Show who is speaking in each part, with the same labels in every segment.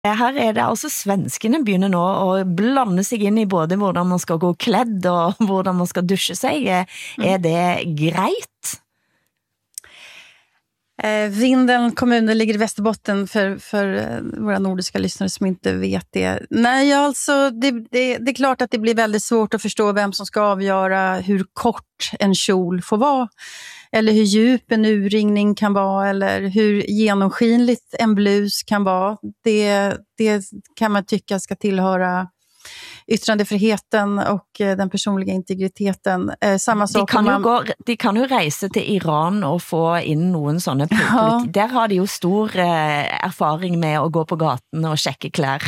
Speaker 1: Her er det altså svenskene begynner nå å blande seg inn i både hvordan man skal gå kledd og hvordan man skal dusche seg. Er det greit?
Speaker 2: Vindeln kommun ligger i Västerbotten för våra nordiska lyssnare som inte vet det. Nej, alltså det är klart att det blir väldigt svårt att förstå vem som ska avgöra hur kort en kjol får vara. Eller hur djup en urringning kan vara, eller hur genomskinligt en blus kan vara. Det kan man tycka ska tillhöra yttrandefriheten och den personliga integriteten. Samma sak
Speaker 1: de kan ju resa till Iran och få in någon sånne ja. Där har de ju stor erfaring med att gå på gaten och checka kläder.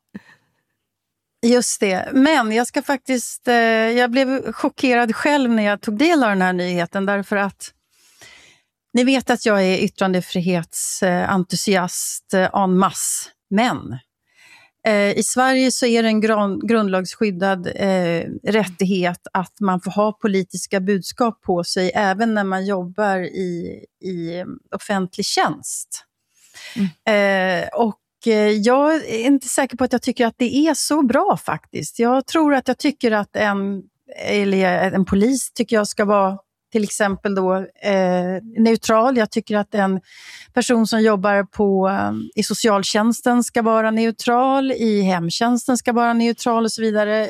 Speaker 2: Just det, men jag ska faktiskt, jag blev chockerad själv när jag tog del av den här nyheten, därför att ni vet att jag är yttrandefrihetsentusiast en masse, men i Sverige så är det en grundlagsskyddad rättighet att man får ha politiska budskap på sig även när man jobbar i offentlig tjänst. Och jag är inte säker på att jag tycker att det är så bra faktiskt. Jag tycker att en polis tycker jag ska vara till exempel då neutral. Jag tycker att en person som jobbar i socialtjänsten ska vara neutral, i hemtjänsten ska vara neutral och så vidare.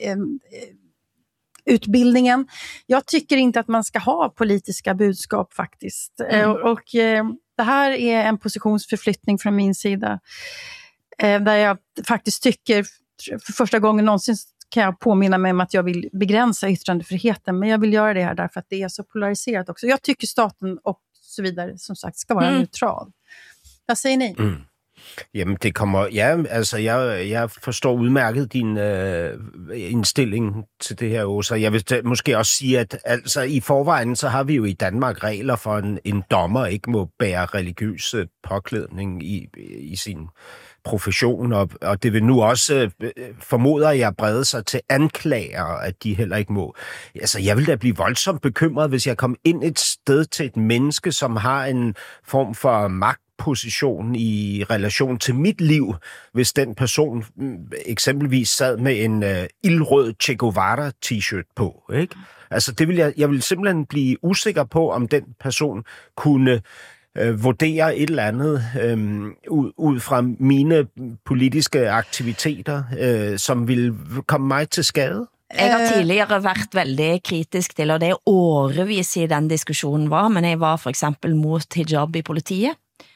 Speaker 2: Utbildningen. Jag tycker inte att man ska ha politiska budskap faktiskt. Och det här är en positionsförflyttning från min sida. Där jag faktiskt tycker, för första gången någonsin kan jag påminna mig om att jag vill begränsa yttrandefriheten. Men jag vill göra det här därför att det är så polariserat också. Jag tycker staten och så vidare som sagt ska vara neutral. Vad säger ni?
Speaker 3: Jamen det kommer, ja, altså jeg forstår udmærket din indstilling til det her, Åsa. Jeg vil måske også sige, at altså i forvejen, så har vi jo i Danmark regler for, en dommer ikke må bære religiøs påklædning i sin profession, og det vil nu også, formoder jeg, brede sig til anklager, at de heller ikke må. Altså, jeg vil da blive voldsomt bekymret, hvis jeg kom ind et sted til et menneske, som har en form for magtposition i relation til mit liv, hvis den person eksempelvis sad med en ildrød Che Guevara t-shirt på, ikke? Altså, jeg vil simpelthen blive usikker på, om den person kunne vurdere et eller andet ud fra mine politiske aktiviteter, som vil komme mig til skade.
Speaker 1: Jeg har tidligere vært veldig kritisk til, og det er årevis i den diskussionen var, men jeg var for eksempel mot hijab i politiet.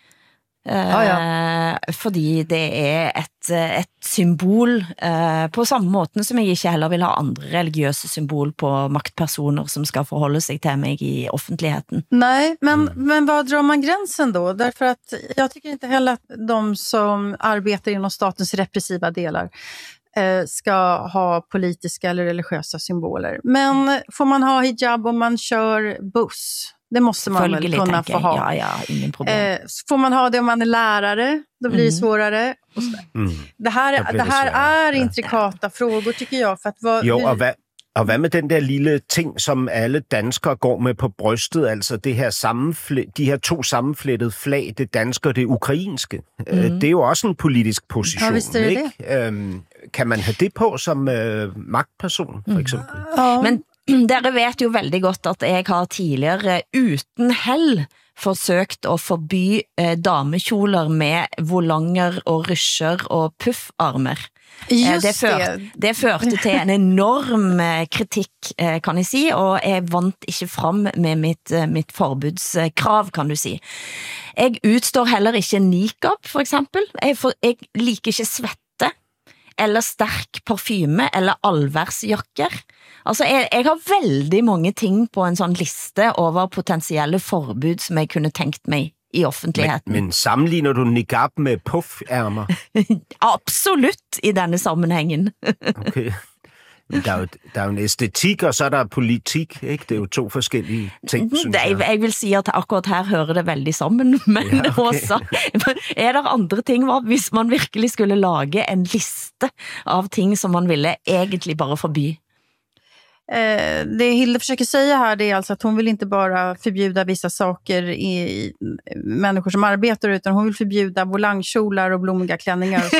Speaker 1: Fordi det er et symbol på samme måten som jeg ikke heller vil ha andre religiøse symbol på maktpersoner som ska förhålla sig till mig i offentligheten.
Speaker 2: Nej, men var drar man gränsen då? Därför att jag tycker inte heller att de som arbetar inom statens repressiva delar ska ha politiska eller religiösa symboler. Men får man ha hijab om man kör buss? Det måste man väl kunna få ha.
Speaker 1: Ja, ingen problem.
Speaker 2: Får man ha det om man är lärare? Då blir det svårare. Det här är intrikata frågor tycker jag. För att
Speaker 3: og hvad med den der lille ting, som alle danskere går med på brystet, altså det her de her to sammenflettede flag, det danske og det ukrainske. Det er jo også en politisk position, ikke? Kan man have det på som magtperson, for eksempel?
Speaker 1: Men dere vet jo veldig godt at jeg har tidligere uten hell forsøkt å forby damekjoler med volanger og rysjer og puffarmer. Det førte til en enorm kritikk, kan jeg si, og jeg vant ikke fram med mitt forbudskrav, kan du si. Jeg utstår heller ikke niqab, for eksempel. Jeg liker ikke svette, eller sterk parfyme, eller allværsjakker. Altså, jeg har veldig mange ting på en sånn liste over potensielle forbud som jeg kunne tenkt meg i offentligheten.
Speaker 3: Men sammenligner du niqab med puffærmer?
Speaker 1: Absolutt i denne sammenhængen.
Speaker 3: Okay. Der er jo en æstetik, og så er der politik, ikke? Det er jo to forskellige ting, synes jeg.
Speaker 1: Jeg vil si at akkurat her hører det veldig sammen, men også er der andre ting, hvis man virkelig skulle lage en liste av ting som man ville egentlig bare forby?
Speaker 2: Det Hilde försöker säga här, det är alltså att hon vill inte bara förbjuda vissa saker i människor som arbetar, utan hon vill förbjuda volangkjolar och blommiga klänningar och så.